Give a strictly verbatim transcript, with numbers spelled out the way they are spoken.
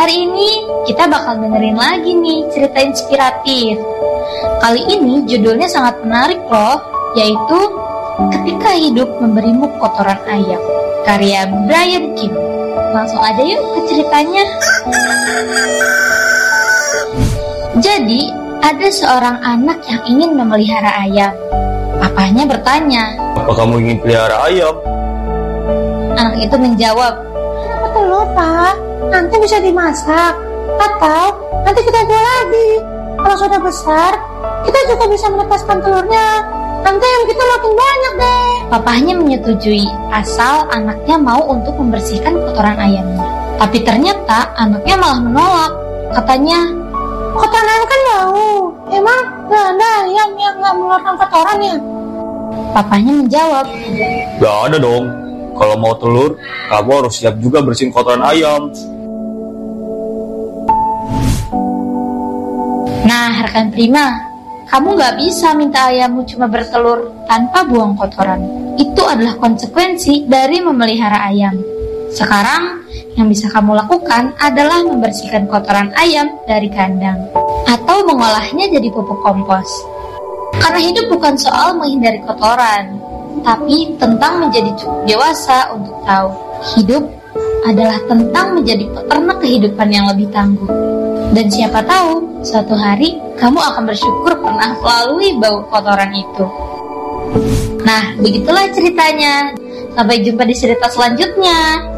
Hari ini kita bakal dengerin lagi nih cerita inspiratif. Kali ini judulnya sangat menarik loh, yaitu Ketika Hidup Memberimu Kotoran Ayam, karya Brian Kim. Langsung aja yuk ke ceritanya. Jadi, ada seorang anak yang ingin memelihara ayam. Papanya bertanya, "Apa kamu ingin pelihara ayam?" Anak itu menjawab, "Telur, Pak. Nanti bisa dimasak. Atau nanti kita jual lagi. Kalau sudah besar, kita juga bisa menetaskan telurnya. Nanti ayam kita makin banyak deh." Papahnya menyetujui asal anaknya mau untuk membersihkan kotoran ayamnya. Tapi ternyata anaknya malah menolak. Katanya, "Kotoran ayam kan bau. Emang gak ada ayam yang gak mengeluarkan kotoran ya?" Papahnya menjawab, "Gak ada dong. Kalau mau telur, kamu harus siap juga bersihin kotoran ayam." "Nah, rekan prima, kamu gak bisa minta ayammu cuma bertelur tanpa buang kotoran. Itu adalah konsekuensi dari memelihara ayam. Sekarang, yang bisa kamu lakukan adalah membersihkan kotoran ayam dari kandang atau mengolahnya jadi pupuk kompos. Karena hidup bukan soal menghindari kotoran, tapi tentang menjadi cukup dewasa untuk tahu hidup adalah tentang menjadi peternak kehidupan yang lebih tangguh. Dan siapa tahu, suatu hari kamu akan bersyukur pernah melalui bau kotoran itu." Nah, begitulah ceritanya. Sampai jumpa di cerita selanjutnya.